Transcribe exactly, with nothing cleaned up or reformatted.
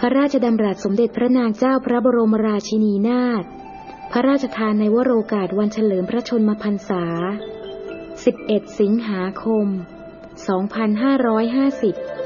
ระราชดำรัสสมเด็จพระนางเจ้าพระบรมราชินีนาถพระราชทานในวโรกาสวันเฉลิมพระชนมพรรษาสิบเอ็ดสิงหาคมสองพันห้าร้อยห้าสิบ